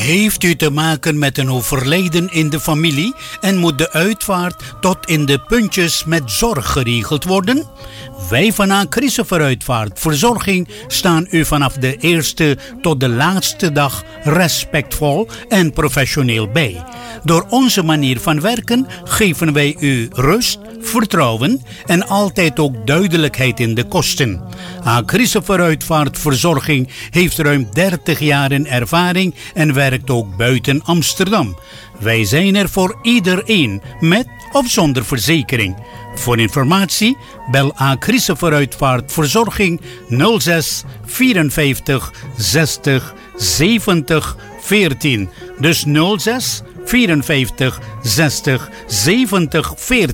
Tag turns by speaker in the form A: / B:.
A: Heeft u te maken met een overlijden in de familie en moet de uitvaart tot in de puntjes met zorg geregeld worden? Wij van Acrisse Vooruitvaartverzorging staan u vanaf de eerste tot de laatste dag respectvol en professioneel bij. Door onze manier van werken geven wij u rust, vertrouwen en altijd ook duidelijkheid in de kosten. Acrisse Vooruitvaartverzorging heeft ruim 30 jaar in ervaring en werkt ook buiten Amsterdam. Wij zijn er voor iedereen, met of zonder verzekering. Voor informatie bel Acrisse Vooruitvaartverzorging 06 54 60 70 14. Dus 06 54 60 70 14.